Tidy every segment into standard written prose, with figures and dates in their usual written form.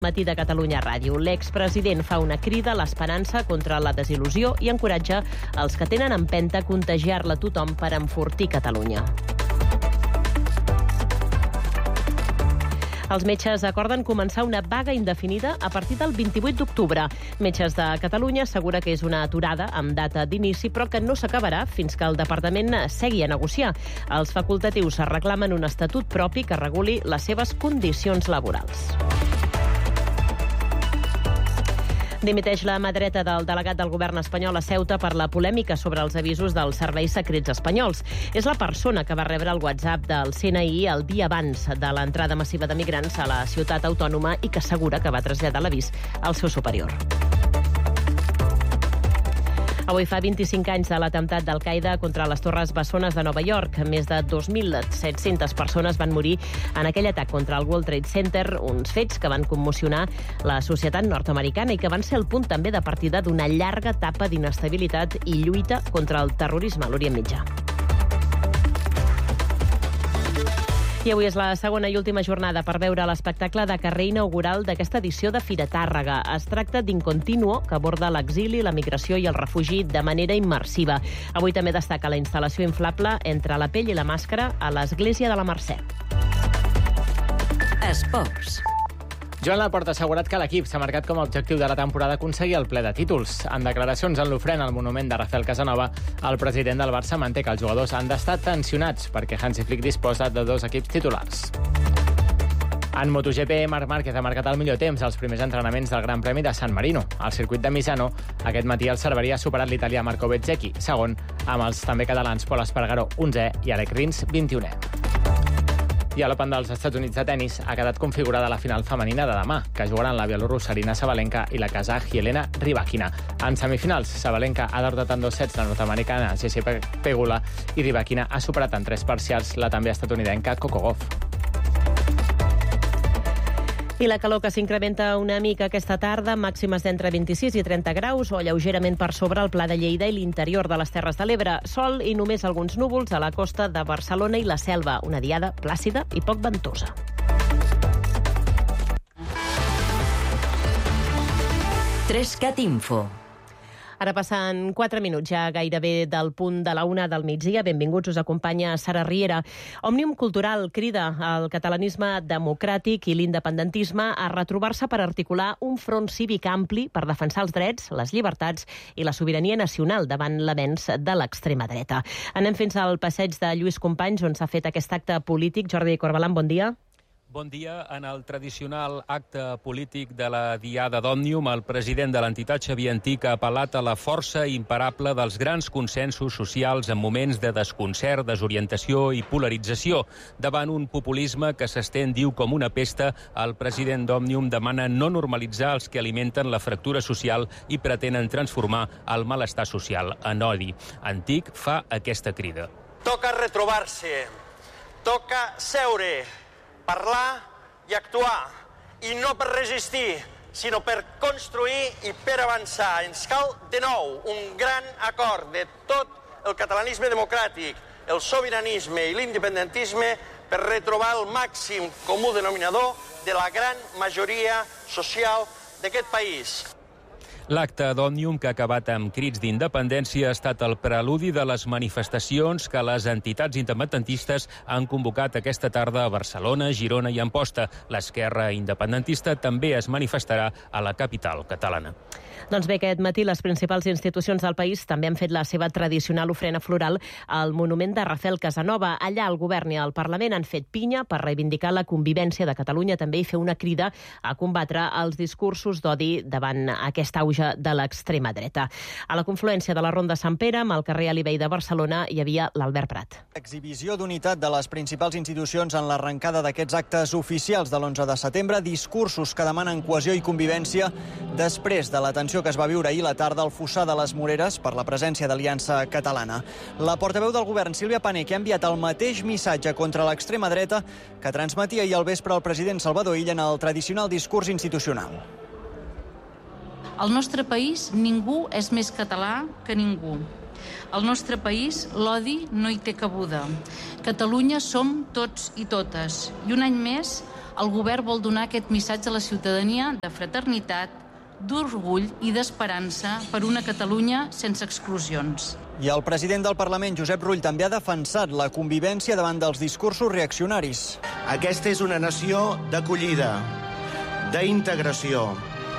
Matí de Catalunya Ràdio. L'expresident fa una crida a l'esperança contra la desil·lusió i encoratja els que tenen empenta a contagiar-la a tothom per enfortir Catalunya. Els metges acorden començar una vaga indefinida a partir del 28 d'octubre. Metges de Catalunya assegura que és una aturada amb data d'inici, però que no s'acabarà fins que el departament segui a negociar. Els facultatius reclamen un estatut propi que reguli les seves condicions laborals. Dimiteix la mà dreta del delegat del govern espanyol a Ceuta per la polèmica sobre els avisos dels serveis secrets espanyols. És la persona que va rebre el WhatsApp del CNI el dia abans de l'entrada massiva de migrants a la ciutat autònoma i que assegura que va traslladar l'avís al seu superior. Avui fa 25 anys de l'atemptat d'Al-Qaeda contra les Torres Bessones de Nova York. Més de 2.700 persones van morir en aquell atac contra el World Trade Center, uns fets que van commocionar la societat nord-americana i que van ser el punt també de partida d'una llarga etapa d'inestabilitat i lluita contra el terrorisme a l'Orient Mitjà. I avui és la segona i última jornada per veure l'espectacle de carrer inaugural d'aquesta edició de Fira Tàrrega. Es tracta d'Incontinuo, que aborda l'exili, la migració i el refugi de manera immersiva. Avui també destaca la instal·lació inflable Entre la pell i la màscara a l'Església de la Mercè. Esports. Joan Laporta ha assegurat que l'equip s'ha marcat com a objectiu de la temporada aconseguir el ple de títols. En declaracions en l'ofrena al monument de Rafael Casanova, el president del Barça manté que els jugadors han d'estar tensionats perquè Hansi Flick disposa de 2 equips titulars. En MotoGP, Marc Márquez ha marcat el millor temps als primers entrenaments del Gran Premi de San Marino. Al circuit de Misano, aquest matí el Cerveria ha superat l'italià Marco Bezzecchi, segon, amb els també catalans Pol Espargaró, 11è, i Alec Rins, 21è. I a l'Open dels Estats Units de tennis ha quedat configurada la final femenina de demà, que jugaran la bielorrussa Aryna Sabalenka i la kazakh Jelena Rybakina. En semifinals, Sabalenka ha derrotat en 2 sets la nord-americana Jessie Pegula i Rybakina ha superat en 3 parcials la també estatunidenca Coco Gauff. I la calor que s'incrementa una mica aquesta tarda, màximes d'entre 26 i 30 graus o lleugerament per sobre el Pla de Lleida i l'interior de les Terres de l'Ebre. Sol i només alguns núvols a la costa de Barcelona i la Selva. Una diada plàcida i poc ventosa. Trescat Info. Ara passen 4 minuts, ja gairebé del punt de la 1 del migdia. Benvinguts, us acompanya Sara Riera. Òmnium Cultural crida al catalanisme democràtic i l'independentisme a retrobar-se per articular un front cívic ampli per defensar els drets, les llibertats i la sobirania nacional davant l'avenç de l'extrema dreta. Anem fins al passeig de Lluís Companys, on s'ha fet aquest acte polític. Jordi Corbalan, bon dia. Bon dia. En el tradicional acte polític de la Diada d'Òmnium, el president de l'entitat, Xavier Antich, ha apel·lat a la força imparable dels grans consensos socials en moments de desconcert, desorientació i polarització. Davant un populisme que s'estén, diu, com una pesta, el president d'Òmnium demana no normalitzar els que alimenten la fractura social i pretenen transformar el malestar social en odi. Antich fa aquesta crida. Toca retrobar-se, toca seure, parlar i actuar, i no per resistir, sinó per construir i per avançar. Ens cal, de nou, un gran acord de tot el catalanisme democràtic, el sobiranisme i l'independentisme per retrobar el màxim comú denominador de la gran majoria social d'aquest país. L'acte d'Òmnium, que ha acabat amb crits d'independència, ha estat el preludi de les manifestacions que les entitats independentistes han convocat aquesta tarda a Barcelona, Girona i Amposta. L'esquerra independentista també es manifestarà a la capital catalana. Doncs bé, aquest matí les principals institucions del país també han fet la seva tradicional ofrena floral al monument de Rafael Casanova. Allà el govern i el Parlament han fet pinya per reivindicar la convivència de Catalunya també i fer una crida a combatre els discursos d'odi davant aquest auge de l'extrema dreta. A la confluència de la Ronda Sant Pere amb el carrer Alibey de Barcelona hi havia l'Albert Prat. Exhibició d'unitat de les principals institucions en l'arrencada d'aquests actes oficials de l'11 de setembre, discursos que demanen cohesió i convivència després de la tensió que es va viure ahir la tarda al Fossar de les Moreres per la presència d'Aliança Catalana. La portaveu del govern, Sílvia Pané, que ha enviat el mateix missatge contra l'extrema dreta que transmetia ahir al vespre el president Salvador Illa en el tradicional discurs institucional. Al nostre país ningú és més català que ningú. Al nostre país l'odi no hi té cabuda. Catalunya som tots i totes. I un any més el govern vol donar aquest missatge a la ciutadania de fraternitat, d'orgull i d'esperança per una Catalunya sense exclusions. I el president del Parlament, Josep Rull, també ha defensat la convivència davant dels discursos reaccionaris. Aquesta és una nació d'acollida, d'integració.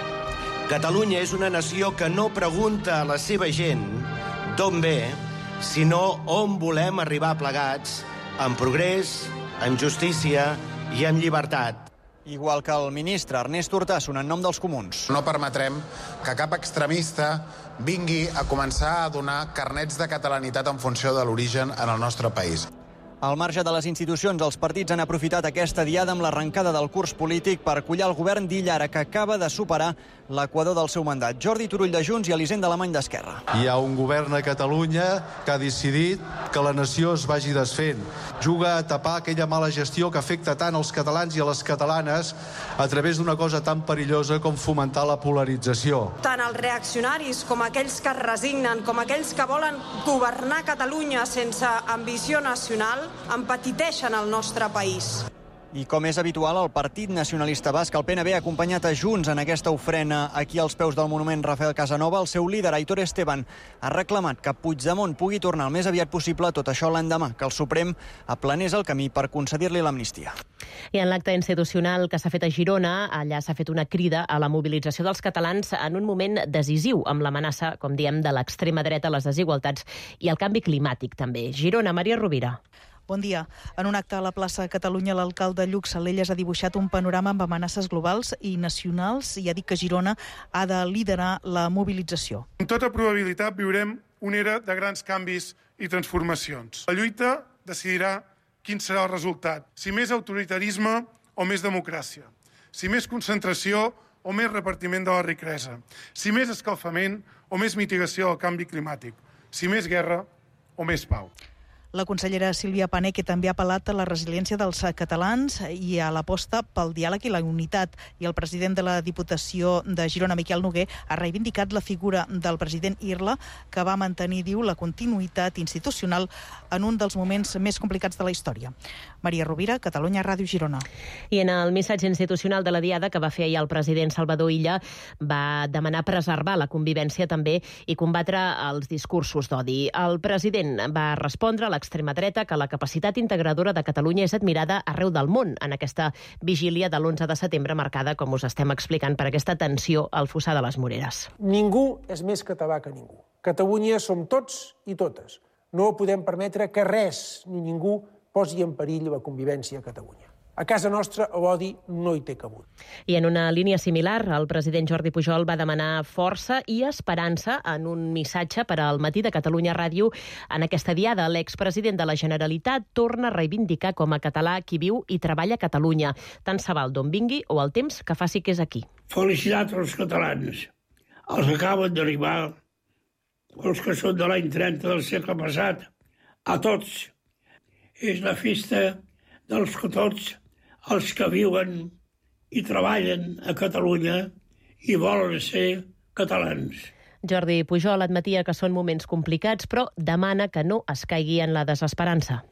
Catalunya és una nació que no pregunta a la seva gent d'on ve, sinó on volem arribar plegats, amb progrés, amb justícia i amb llibertat. Igual que el ministre Ernest Urtasun en nom dels comuns. No permetrem que cap extremista vingui a començar a donar carnets de catalanitat en funció de l'origen en el nostre país. Al marge de les institucions, els partits han aprofitat aquesta diada amb l'arrencada del curs polític per collar el govern d'Illa Ara, que acaba de superar l'equador del seu mandat. Jordi Turull de Junts i Elisenda Alemany d'Esquerra. Hi ha un govern a Catalunya que ha decidit que la nació es vagi desfent. Juga a tapar aquella mala gestió que afecta tant als catalans i a les catalanes a través d'una cosa tan perillosa com fomentar la polarització. Tant els reaccionaris com aquells que es resignen, com aquells que volen governar Catalunya sense ambició nacional, empetiteixen el nostre país. I com és habitual, el Partit Nacionalista Basc, el PNB, ha acompanyat a Junts en aquesta ofrena aquí als peus del monument Rafael Casanova. El seu líder, Aitor Esteban, ha reclamat que Puigdemont pugui tornar el més aviat possible, tot això l'endemà que el Suprem aplanés el camí per concedir-li l'amnistia. I en l'acte institucional que s'ha fet a Girona, allà s'ha fet una crida a la mobilització dels catalans en un moment decisiu, amb l'amenaça, com diem, de l'extrema dreta, les desigualtats i el canvi climàtic, també. Girona, Maria Rovira. Bon dia. En un acte a la plaça Catalunya, l'alcalde Lluc Salelles ha dibuixat un panorama amb amenaces globals i nacionals i ha dit que Girona ha de liderar la mobilització. Amb tota probabilitat viurem una era de grans canvis i transformacions. La lluita decidirà quin serà el resultat, si més autoritarisme o més democràcia, si més concentració o més repartiment de la riquesa, si més escalfament o més mitigació del canvi climàtic, si més guerra o més pau. La consellera Sílvia Pané, que també ha apel·lat a la resiliència dels catalans i a l'aposta pel diàleg i la unitat. I el president de la Diputació de Girona, Miquel Noguer, ha reivindicat la figura del president Irla, que va mantenir, diu, la continuïtat institucional en un dels moments més complicats de la història. Maria Rovira, Catalunya Ràdio Girona. I en el missatge institucional de la diada que va fer ahir el president Salvador Illa, va demanar preservar la convivència també i combatre els discursos d'odi. El president va respondre a l'extrema dreta que la capacitat integradora de Catalunya és admirada arreu del món en aquesta vigília de l'11 de setembre marcada, com us estem explicant, per aquesta tensió al fossar de les Moreres. Ningú és més català que ningú. Catalunya som tots i totes. No podem permetre que res ni ningú posi en perill la convivència a Catalunya. A casa nostra l'odi no hi té cabut. I en una línia similar, el president Jordi Pujol va demanar força i esperança en un missatge per al Matí de Catalunya Ràdio. En aquesta diada, l'expresident de la Generalitat torna a reivindicar com a català qui viu i treballa a Catalunya, tant se val d'on vingui o el temps que faci que és aquí. Felicitats als catalans, els que acaben d'arribar, els que són de l'any 30 del segle passat, a tots. És la festa dels que tots els que viuen i treballen a Catalunya i volen ser catalans. Jordi Pujol admetia que són moments complicats, però demana que no es caigui en la desesperança.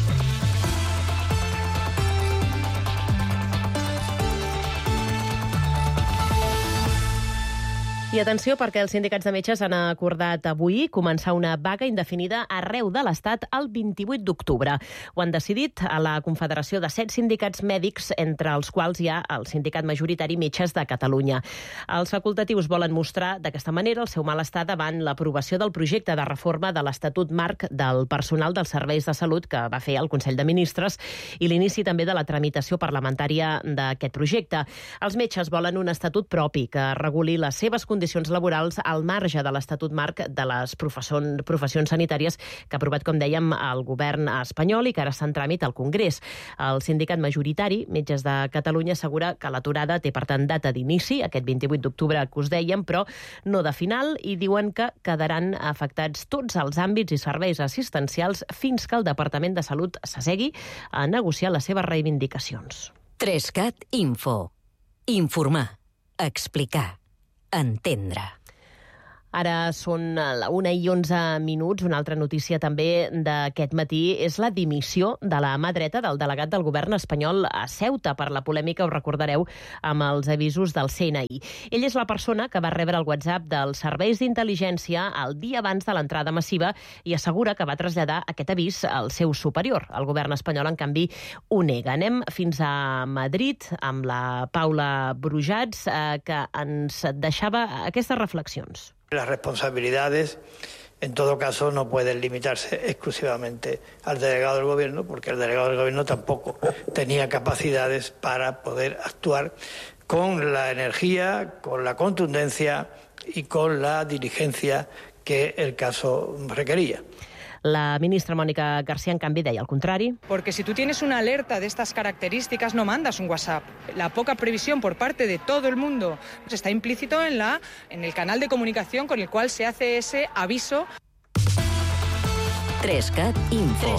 I atenció, perquè els sindicats de metges han acordat avui començar una vaga indefinida arreu de l'Estat el 28 d'octubre. Ho han decidit a la Confederació de 7 sindicats mèdics, entre els quals hi ha el sindicat majoritari Metges de Catalunya. Els facultatius volen mostrar d'aquesta manera el seu malestar davant l'aprovació del projecte de reforma de l'Estatut Marc del Personal dels Serveis de Salut que va fer el Consell de Ministres i l'inici també de la tramitació parlamentària d'aquest projecte. Els metges volen un estatut propi que reguli les seves condicions laborals al marge de l'Estatut Marc de les professions sanitàries que ha aprovat, com dèiem, el govern espanyol i que ara està en tràmit al Congrés. El sindicat majoritari, Metges de Catalunya, assegura que l'aturada té, per tant, data d'inici, aquest 28 d'octubre que us dèiem, però no de final, i diuen que quedaran afectats tots els àmbits i serveis assistencials fins que el Departament de Salut s'assegui a negociar les seves reivindicacions. 3CAT Info. Informar. Explicar. Entendre. Ara són la 1:11. Una altra notícia també d'aquest matí és la dimissió de la mà dreta del delegat del govern espanyol a Ceuta per la polèmica, us recordareu, amb els avisos del CNI. Ell és la persona que va rebre el WhatsApp dels serveis d'intel·ligència el dia abans de l'entrada massiva i assegura que va traslladar aquest avís al seu superior. El govern espanyol, en canvi, ho nega. Anem fins a Madrid amb la Paula Brujats, que ens deixava aquestes reflexions. Las responsabilidades, en todo caso, no pueden limitarse exclusivamente al delegado del gobierno, porque el delegado del gobierno tampoco tenía capacidades para poder actuar con la energía, con la contundencia y con la diligencia que el caso requería. La ministra Mónica García, en canvi, deia el contrari. Porque si tú tienes una alerta de estas características, no mandas un WhatsApp. La poca previsión por parte de todo el mundo está implícito en el canal de comunicación con el cual se hace ese aviso. 3CAT Info.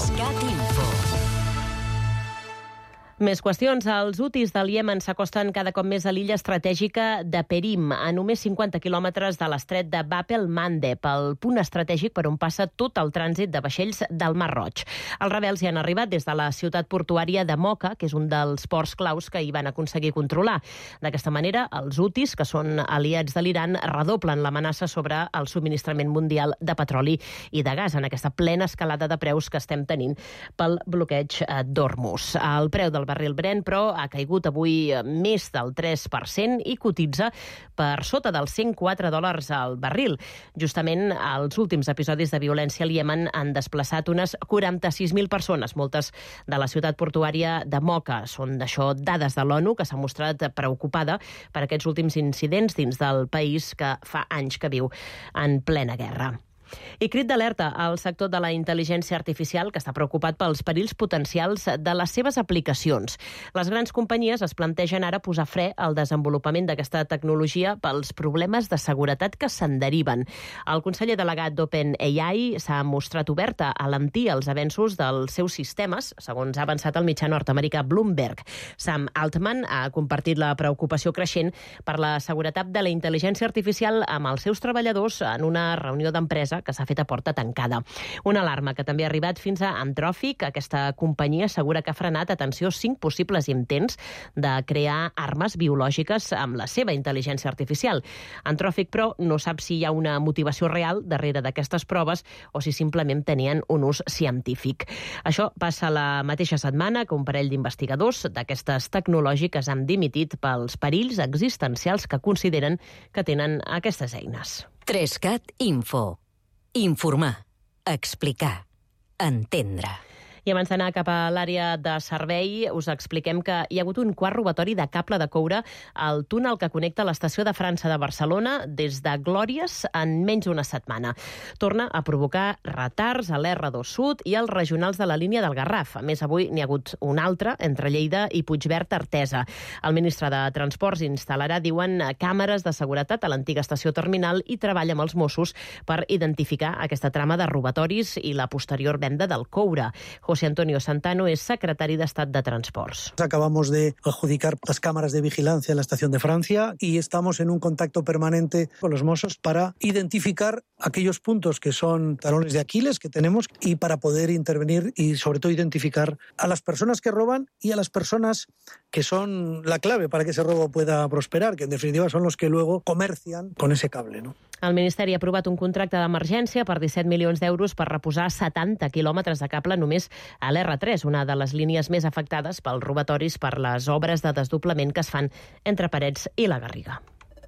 Més qüestions. Els hutis del Iemen s'acosten cada cop més a l'illa estratègica de Perim, a només 50 quilòmetres de l'estret de Bab el-Mandeb, el punt estratègic per on passa tot el trànsit de vaixells del Mar Roig. Els rebels hi han arribat des de la ciutat portuària de Mocha, que és un dels ports claus que hi van aconseguir controlar. D'aquesta manera, els hutis, que són aliats de l'Iran, redoblen l'amenaça sobre el subministrament mundial de petroli i de gas en aquesta plena escalada de preus que estem tenint pel bloqueig d'Hormuz. El preu del barril Brent, però, ha caigut avui més del 3% i cotitza per sota dels $104 al barril. Justament, els últims episodis de violència al Iemen han desplaçat unes 46.000 persones, moltes de la ciutat portuària de Mocha. Són d'això dades de l'ONU, que s'ha mostrat preocupada per aquests últims incidents dins del país que fa anys que viu en plena guerra. I crit d'alerta al sector de la intel·ligència artificial, que està preocupat pels perills potencials de les seves aplicacions. Les grans companyies es plantegen ara posar fre al desenvolupament d'aquesta tecnologia pels problemes de seguretat que se'n deriven. El conseller delegat d'OpenAI s'ha mostrat oberta a alentir els avenços dels seus sistemes, segons ha avançat el mitjà nord-americà Bloomberg. Sam Altman ha compartit la preocupació creixent per la seguretat de la intel·ligència artificial amb els seus treballadors en una reunió d'empresa que s'ha fet a porta tancada. Una alarma que també ha arribat fins a Anthropic. Aquesta companyia assegura que ha frenat, atenció, 5 possibles intents de crear armes biològiques amb la seva intel·ligència artificial. Anthropic, però, no sap si hi ha una motivació real darrere d'aquestes proves o si simplement tenien un ús científic. Això passa la mateixa setmana que un parell d'investigadors d'aquestes tecnològiques han dimitit pels perills existencials que consideren que tenen aquestes eines. 3CAT Info. Informar, explicar, entendre. I abans d'anar cap a l'àrea de servei, us expliquem que hi ha hagut un quart robatori de cable de coure al túnel que connecta l'estació de França de Barcelona des de Glòries en menys d'una setmana. Torna a provocar retards a l'R2 Sud i als regionals de la línia del Garraf. A més, avui n'hi ha hagut un altre entre Lleida i Puigverd-Artesa. El ministre de Transports instal·larà, diuen, càmeres de seguretat a l'antiga estació terminal i treballa amb els Mossos per identificar aquesta trama de robatoris i la posterior venda del coure. José Antonio Santano es secretario de Estado de Transports. Acabamos de adjudicar las cámaras de vigilancia en la estación de Francia y estamos en un contacto permanente con los Mossos para identificar aquellos puntos que son talones de Aquiles que tenemos y para poder intervenir y sobre todo identificar a las personas que roban y a las personas que son la clave para que ese robo pueda prosperar, que en definitiva son los que luego comercian con ese cable, ¿no? El Ministeri ha aprovat un contracte d'emergència per 17 milions d'euros per reposar 70 quilòmetres de cable només a l'R3, una de les línies més afectades pels robatoris per les obres de desdoblament que es fan entre Parets i la Garriga.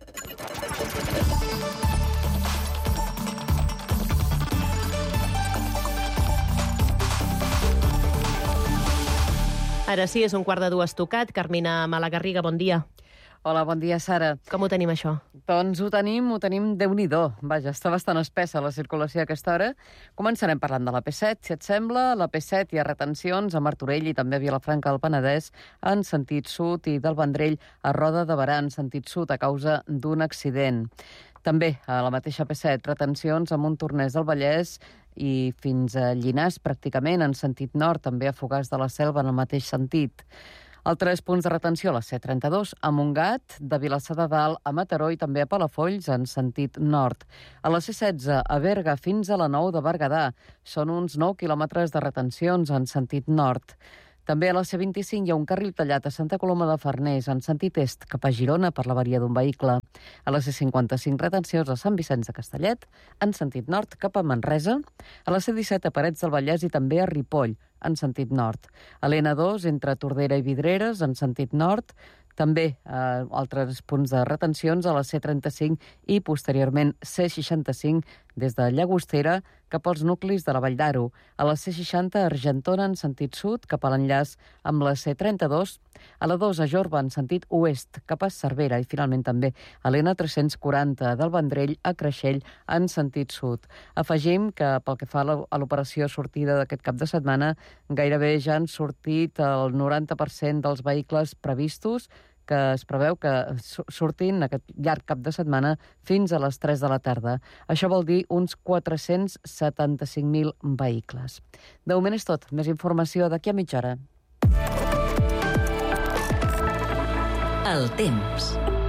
Ara sí, és 1:15 tocat. Carmina Malagarriga, bon dia. Hola, bon dia, Sara. Com ho tenim, això? Doncs ho tenim Déu-n'hi-do. Vaja, està bastant espessa la circulació a aquesta hora. Començarem parlant de la P7, si et sembla. La P7 hi ha retencions a Martorell i també a Vilafranca del Penedès en sentit sud i del Vendrell a Roda de Berà en sentit sud a causa d'un accident. També a la mateixa P7, retencions a Montornès del Vallès i fins a Llinars, pràcticament en sentit nord, també a Fogars de la Selva en el mateix sentit. Altres punts de retenció a la C32, a Montgat, de Vilassar de Dalt a Mataró i també a Palafolls en sentit nord. A la C16, a Berga fins a la 9 de Berguedà. Són uns 9 quilòmetres de retencions en sentit nord. També a la C25 hi ha un carril tallat a Santa Coloma de Farners en sentit est cap a Girona per l'avaria d'un vehicle. A la C55 retencions a Sant Vicenç de Castellet en sentit nord cap a Manresa. A la C17 a Parets del Vallès i també a Ripoll en sentit nord. A l'N2 entre Tordera i Vidreres en sentit nord. També altres punts de retencions a la C35 i posteriorment C65 des de Llagostera cap als nuclis de la Vall d'Aro. A la C60 a Argentona en sentit sud cap a l'enllaç amb la C32. A la 2 a Jorba en sentit oest cap a Cervera i finalment també a l'N340 del Vendrell a Creixell en sentit sud. Afegim que pel que fa a l'operació sortida d'aquest cap de setmana gairebé ja han sortit el 90% dels vehicles previstos que es preveu que surtin aquest llarg cap de setmana fins a les 3 de la tarda. Això vol dir uns 475.000 vehicles. De moment és tot. Més informació d'aquí a mitja hora. El temps.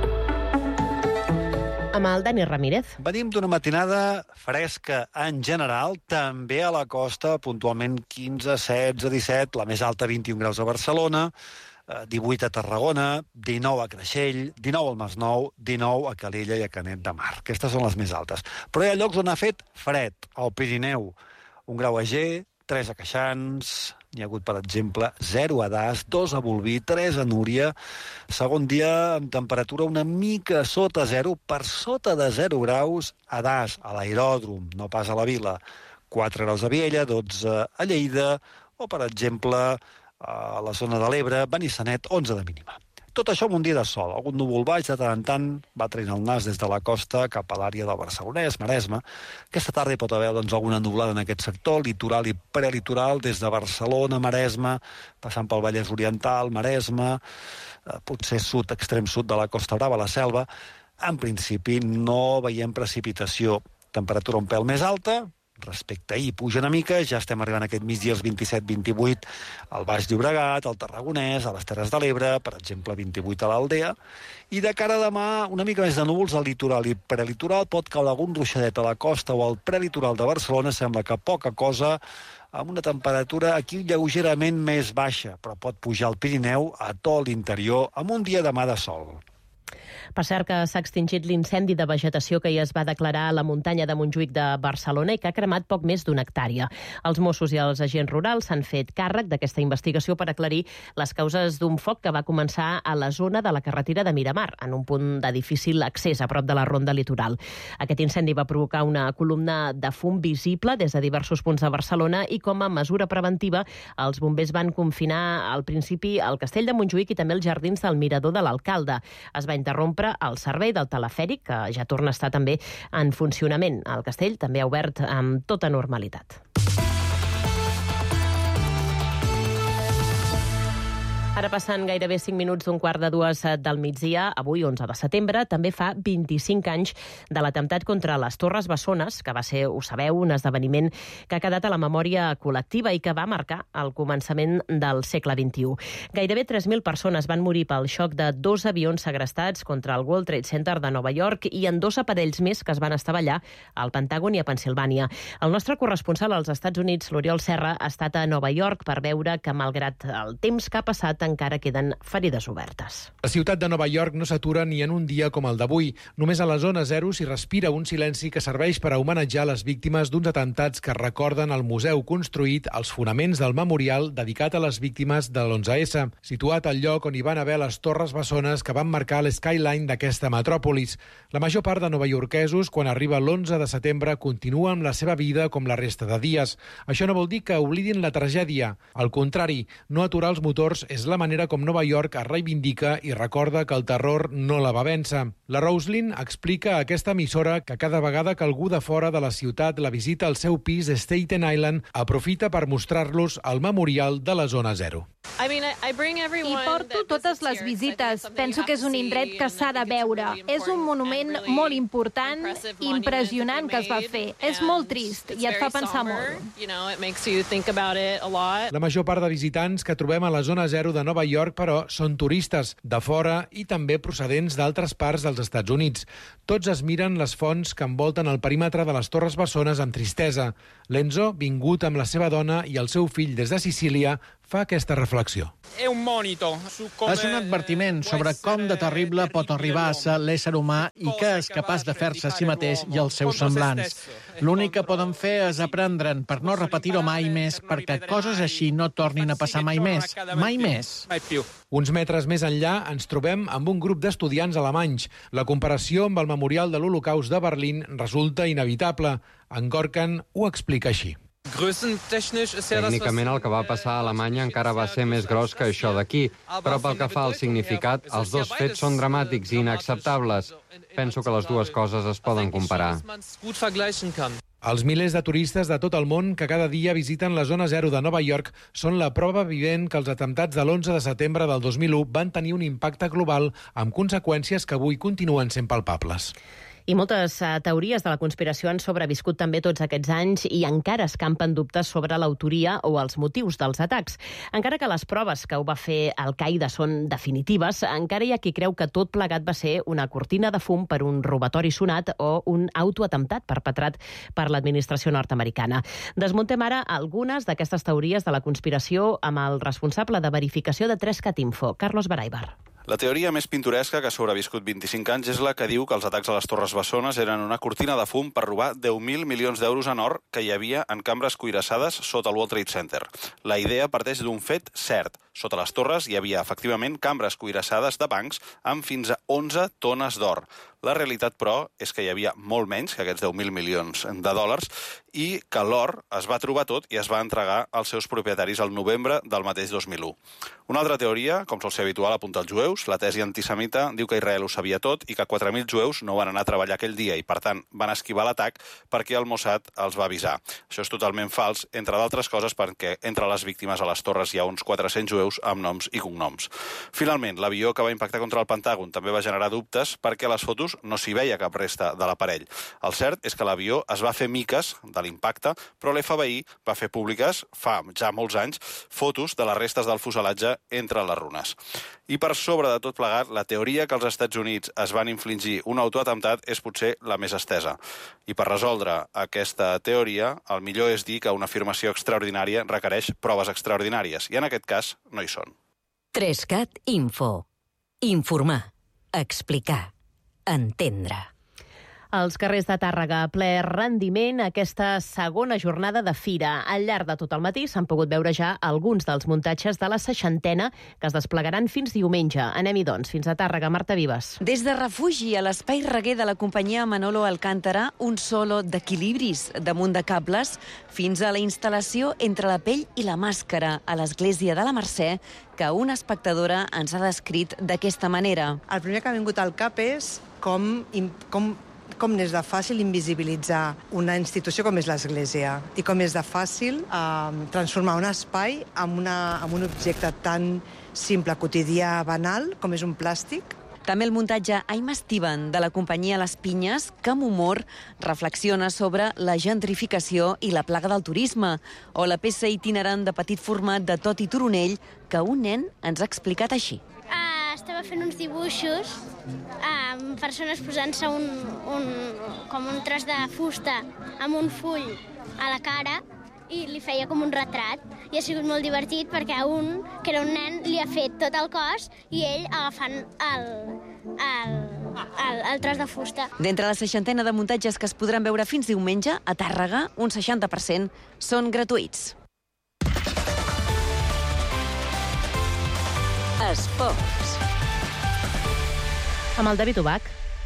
Amb el Dani Ramírez. Venim d'una matinada fresca en general, també a la costa, puntualment 15, 16, 17, la més alta 21 graus a Barcelona, 18 a Tarragona, 19 a Creixell, 19 al Masnou, 19 a Calella i a Canet de Mar. Aquestes són les més altes. Però hi ha llocs on ha fet fred. Al Pirineu, 1 grau a Ger, 3 a Queixans, n'hi ha hagut, per exemple, 0 a Das, 2 a Bolvir, 3 a Núria. Segon dia amb temperatura una mica sota 0, per sota de 0 graus a Das, a l'Aeròdrom, no pas a la Vila. 4 graus a Viella, 12 a Lleida, o, per exemple, a la zona de l'Ebre, Benissanet, 11 de mínima. Tot això amb un dia de sol. Algun núvol baix de tant en tant va traient el nas des de la costa cap a l'àrea del Barcelonès, Maresme. Aquesta tarda hi pot haver alguna nublada en aquest sector, litoral i prelitoral, des de Barcelona, Maresme, passant pel Vallès Oriental, Maresme, potser sud, extrem sud de la Costa Brava, la Selva. En principi no veiem precipitació. Temperatura un pèl més alta, respecte a ahir puja una mica, ja estem arribant aquest migdia als 27-28 al Baix Llobregat, al Tarragonès, a les Terres de l'Ebre, per exemple 28 a l'Aldea, i de cara a demà una mica més de núvols al litoral i prelitoral, pot caure algun ruixadet a la costa o al prelitoral de Barcelona, sembla que poca cosa, amb una temperatura aquí lleugerament més baixa, però pot pujar al Pirineu, a tot l'interior, amb un dia demà de sol. Per cert que s'ha extingit l'incendi de vegetació que ja es va declarar a la muntanya de Montjuïc de Barcelona i que ha cremat poc més d'una hectàrea. Els Mossos i els agents rurals s'han fet càrrec d'aquesta investigació per aclarir les causes d'un foc que va començar a la zona de la carretera de Miramar, en un punt de difícil accés a prop de la ronda litoral. Aquest incendi va provocar una columna de fum visible des de diversos punts de Barcelona i com a mesura preventiva els bombers van confinar al principi el castell de Montjuïc i també els jardins del Mirador de l'Alcalde. Es va interrompre el servei del telefèric, que ja torna a estar també en funcionament. El castell també ha obert amb tota normalitat. Ara passant gairebé 5 minuts d'un quart de 2 del migdia, avui, 11 de setembre, també fa 25 anys de l'atemptat contra les Torres Bessones, que va ser, ho sabeu, un esdeveniment que ha quedat a la memòria col·lectiva i que va marcar el començament del segle XXI. Gairebé 3.000 persones van morir pel xoc de 2 avions segrestats contra el World Trade Center de Nova York i en 2 aparells més que es van estavellar al Pentàgon i a Pennsilvània. El nostre corresponsal als Estats Units, l'Oriol Serra, ha estat a Nova York per veure que, malgrat el temps que ha passat, encara queden ferides obertes. La ciutat de Nova York no s'atura ni en un dia com el d'avui. Només a la zona zero s'hi respira un silenci que serveix per a homenatjar les víctimes d'uns atemptats que recorden el museu construït als fonaments del memorial dedicat a les víctimes de l'11S, situat al lloc on hi van haver les Torres Bessones que van marcar l'skyline d'aquesta metròpolis. La major part de novaiorquesos, quan arriba l'11 de setembre, continua amb la seva vida com la resta de dies. Això no vol dir que oblidin la tragèdia. Al contrari, no aturar els motors és la manera com Nova York es reivindica i recorda que el terror no la va vèncer. La Roslyn explica a aquesta emissora que cada vegada que algú de fora de la ciutat la visita al seu pis de Staten Island, aprofita per mostrar-los el memorial de la zona zero. Hi porto totes les visites. Penso que és un indret que s'ha de veure. És un monument molt important, impressionant que es va fer. És molt trist i et fa pensar molt. La major part de visitants que trobem a la zona zero de de Nova York, però, són turistes de fora i també procedents d'altres parts dels Estats Units. Tots es miren les fonts que envolten el perímetre de les Torres Bessones amb tristesa. L'Enzo, vingut amb la seva dona i el seu fill des de Sicília, fa aquesta reflexió. És un advertiment sobre com de terrible pot arribar a ser l'ésser humà i què és capaç de fer-se a si mateix i els seus semblants. L'únic que poden fer és aprendre'n per no repetir-ho mai més, perquè coses així no tornin a passar mai més. Mai més. Uns metres més enllà ens trobem amb un grup d'estudiants alemanys. La comparació amb el Memorial de l'Holocaust de Berlín resulta inevitable. En Gorkan ho explica així. Tècnicament el que va passar a Alemanya encara va ser més gros que això d'aquí, però pel que fa al significat, els dos fets són dramàtics i inacceptables. Penso que les dues coses es poden comparar. Els milers de turistes de tot el món que cada dia visiten la zona zero de Nova York són la prova vivent que els atemptats de l'11 de setembre del 2001 van tenir un impacte global amb conseqüències que avui continuen sent palpables. I moltes teories de la conspiració han sobreviscut també tots aquests anys i encara escampen dubtes sobre l'autoria o els motius dels atacs. Encara que les proves que ho va fer Al-Qaeda són definitives, encara hi ha qui creu que tot plegat va ser una cortina de fum per un robatori sonat o un autoatemptat perpetrat per l'administració nord-americana. Desmuntem ara algunes d'aquestes teories de la conspiració amb el responsable de verificació de 3cat Info, Carlos Baraibar. La teoria més pintoresca que ha sobreviscut 25 anys és la que diu que els atacs a les Torres Bessones eren una cortina de fum per robar 10.000 milions d'euros en or que hi havia en cambres cuirassades sota el World Trade Center. La idea parteix d'un fet cert. Sota les torres hi havia, efectivament, cambres cuirassades de bancs amb fins a 11 tones d'or. La realitat, però, és que hi havia molt menys que aquests 10.000 milions de dòlars i que l'or es va trobar tot i es va entregar als seus propietaris al novembre del mateix 2001. Una altra teoria, com sol ser habitual, apunta als jueus. La tesi antisemita diu que Israel ho sabia tot i que 4.000 jueus no van anar a treballar aquell dia i, per tant, van esquivar l'atac perquè el Mossad els va avisar. Això és totalment fals, entre d'altres coses perquè entre les víctimes a les torres hi ha uns 400 jueus amb noms i cognoms. Finalment, l'avió que va impactar contra el Pentàgon també va generar dubtes perquè a les fotos no s'hi veia cap resta de l'aparell. El cert és que l'avió es va fer miques de l'impacte, però l'FBI va fer públiques, fa ja molts anys, fotos de les restes del fuselatge entre les runes. I per sobre de tot plegat, la teoria que els Estats Units es van infligir un autoatemptat és potser la més estesa. I per resoldre aquesta teoria, el millor és dir que una afirmació extraordinària requereix proves extraordinàries, i en aquest cas no hi són. 3cat Info. Informar. Explicar. Entendre. Els carrers de Tàrrega, ple rendiment aquesta segona jornada de fira. Al llarg de tot el matí s'han pogut veure ja alguns dels muntatges de la 60a que es desplegaran fins diumenge. Anem-hi, doncs, fins a Tàrrega. Marta Vives. Des de refugi a l'espai reguer de la companyia Manolo Alcántara, un solo d'equilibris damunt de cables, fins a la instal·lació entre la pell i la màscara a l'església de la Mercè, que una espectadora ens ha descrit d'aquesta manera. El primer que ha vingut al cap és com n'és de fàcil invisibilitzar una institució com és l'Església i com és de fàcil transformar un espai en un objecte tan simple, quotidià, banal, com és un plàstic. També el muntatge I'm Steven, de la companyia Les Pinyes, que amb humor reflexiona sobre la gentrificació i la plaga del turisme, o la peça itinerant de petit format de Tot i Turonell, que un nen ens ha explicat així. Estava fent uns dibuixos amb persones posant-se com un tros de fusta amb un full a la cara i li feia com un retrat. I ha sigut molt divertit perquè a un, que era un nen, li ha fet tot el cos i ell agafant el tros de fusta. D'entre la 60a de muntatges que es podran veure fins diumenge, a Tàrrega, un 60% són gratuïts. Esports. Amb el David Ubach.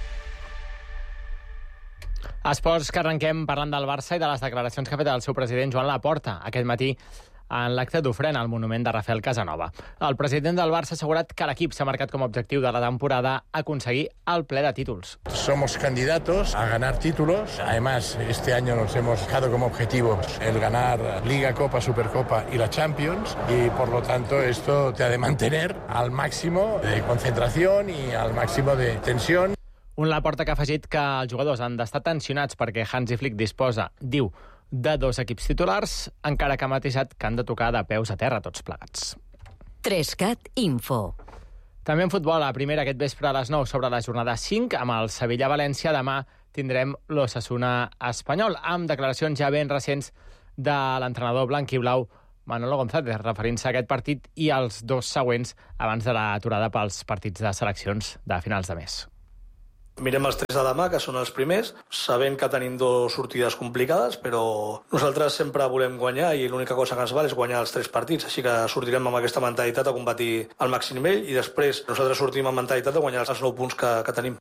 Esports, que arrenquem parlant del Barça i de les declaracions que ha fet el seu president Joan Laporta aquest matí en l'acte d'ofrena al monument de Rafael Casanova. El president del Barça ha assegurat que l'equip s'ha marcat com a objectiu de la temporada aconseguir el ple de títols. Somos candidatos a ganar títulos. Además, este año nos hemos fijado como objetivo el ganar Liga, Copa, Supercopa y la Champions. Y por lo tanto, esto te ha de mantener al máximo de concentración y al máximo de tensión. Un Laporta que ha afegit que els jugadors han d'estar tensionats perquè Hansi Flick disposa, diu, de 2 equips titulars, encara que ha matisat que han de tocar de peus a terra tots plegats. 3CAT Info. També en futbol, a primera aquest vespre a les 9 sobre la jornada 5, amb el Sevilla-València. Demà tindrem l'Osasuna Espanyol, amb declaracions ja ben recents de l'entrenador blanquiblau Manolo González, referint-se a aquest partit i als dos següents abans de l'aturada pels partits de seleccions de finals de mes. Mirem els 3 de demà, que són els primers, sabent que tenim 2 sortides complicades, però nosaltres sempre volem guanyar i l'única cosa que ens val és guanyar els 3 partits, així que sortirem amb aquesta mentalitat a competir al màxim nivell i després nosaltres sortim amb mentalitat de guanyar els 9 punts que tenim.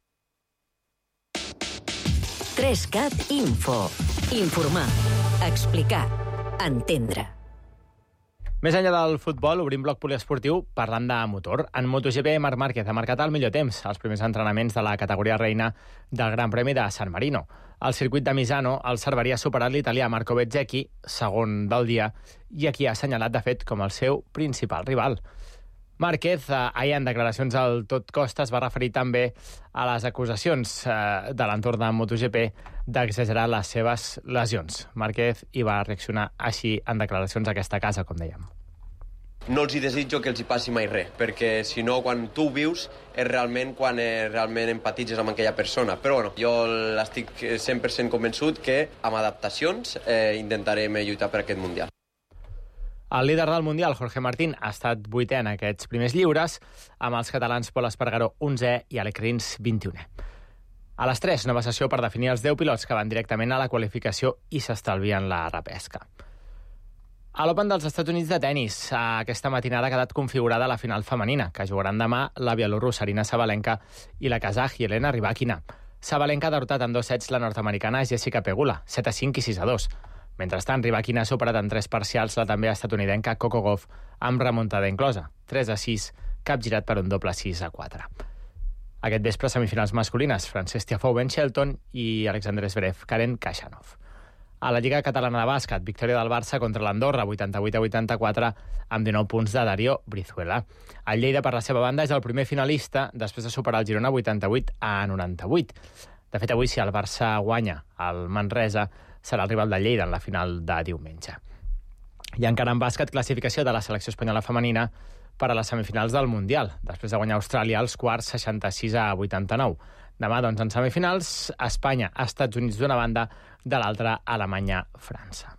3CAT Info. Informar, explicar, entendre. Més enllà del futbol, obrim bloc poliesportiu parlant de motor. En MotoGP, Marc Márquez ha marcat el millor temps als primers entrenaments de la categoria reina del Gran Premi de San Marino. Al circuit de Misano, el Cerveria ha superat l'italià Marco Bezzecchi, segon del dia, i aquí ha assenyalat, de fet, com el seu principal rival. Márquez, ahir en declaracions al Tot Costa, es va referir també a les acusacions de l'entorn de MotoGP d'exagerar les seves lesions. Márquez hi va reaccionar així en declaracions a aquesta casa, com dèiem. No els hi desitjo que els hi passi mai res, perquè si no, quan tu ho vius, és realment quan realment empatitzes amb aquella persona. Però bueno, jo estic 100% convençut que amb adaptacions intentarem lluitar per aquest Mundial. El líder del Mundial, Jorge Martín, ha estat 8è en aquests primers lliures, amb els catalans Pol Espargaró 11è i Alec Rins 21è. A les 3, nova sessió per definir els 10 pilots que van directament a la qualificació i s'estalvien la repesca. A l'Open dels Estats Units de tennis, aquesta matinada ha quedat configurada la final femenina, que jugaran demà la bielorrussa Arina Sabalenka i la kazaj Elena Rybakina. Sabalenka ha derrotat en 2 sets la nord-americana Jessica Pegula, 7-5 i 6-2. Mentrestant, Rybakina ha superat en 3 parcials la també estatunidenca Coco Gauff, amb remuntada inclosa, 3-6, capgirat per un doble 6-4. Aquest vespre, semifinals masculines, Frances Tiafoe, Ben Shelton i Alexander Zverev, Karen Khachanov. A la Lliga Catalana de Bàsquet, victòria del Barça contra l'Andorra, 88-84, amb 19 punts de Dario Brizuela. El Lleida, per la seva banda, és el primer finalista després de superar el Girona 88-98. De fet, avui, si el Barça guanya el Manresa, serà el rival de Lleida en la final de diumenge. I encara en bàsquet, classificació de la selecció espanyola femenina per a les semifinals del Mundial, després de guanyar Austràlia als quarts 66-89. Demà, doncs, en semifinals, Espanya, Estats Units d'una banda, de l'altra, Alemanya, França.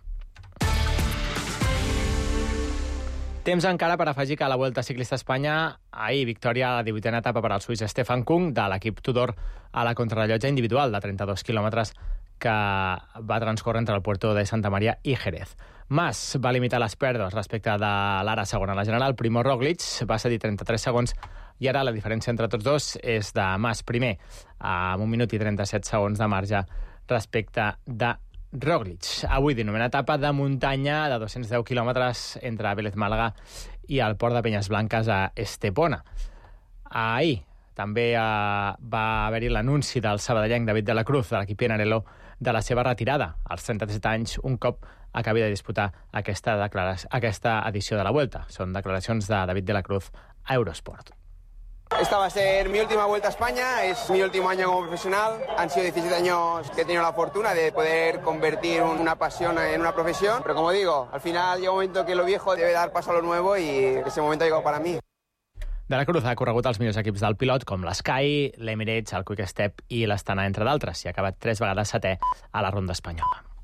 Temps encara per afegir que a la Vuelta Ciclista a Espanya, ahir victòria a la 18a etapa per al suís Stefan Kung de l'equip Tudor a la contrarrellotge individual de 32 quilòmetres que va transcórrer entre el Puerto de Santa Maria i Jerez. Mas va limitar les pèrdues respecte de l'ara segona a la general. Primo Roglic va cedir 33 segons i ara la diferència entre tots dos és de Mas primer, amb 1 minut i 37 segons de marge respecte de Roglic. Avui, 19a etapa de muntanya de 210 quilòmetres entre Vélez Málaga i el port de Penyes Blanques a Estepona. Ahir també va haver-hi l'anunci del sabadellenc David de la Cruz, de l'equip Pinarello, de la seva retirada als 37 anys, un cop acabi de disputar aquesta edició de la Vuelta. Són declaracions de David de la Cruz a Eurosport. Esta va a ser mi última vuelta a España, es mi último año como profesional. Han sido 17 años que he tenido la fortuna de poder convertir una pasión en una profesión. Pero como digo, al final llega un momento que lo viejo debe dar paso a lo nuevo y ese momento ha llegado para mí. De la Cruz ha corregut els millors equips del pilot, com l'Sky, l'Emirates, el Quick Step i l'Astana, entre d'altres, i ha acabat 3 vegades 7è a la ronda espanyola.